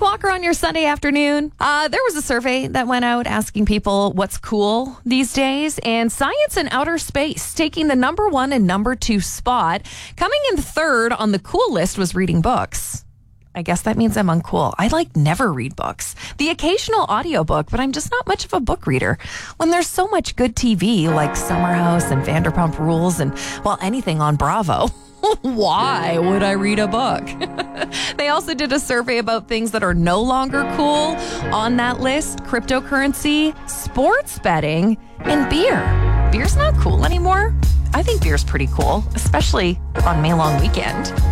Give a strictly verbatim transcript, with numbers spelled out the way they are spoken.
Walker on your Sunday afternoon. Uh, there was a survey that went out asking people what's cool these days, and science and outer space taking the number one and number two spot. Coming in third on the cool list was reading books. I guess that means I'm uncool. I like never read books. The occasional audiobook, but I'm just not much of a book reader. When there's so much good T V like Summer House and Vanderpump Rules and, well, anything on Bravo. Why would I read a book? They also did a survey about things that are no longer cool on that list: cryptocurrency, sports betting, and beer. Beer's not cool anymore. I think beer's pretty cool, especially on May long weekend.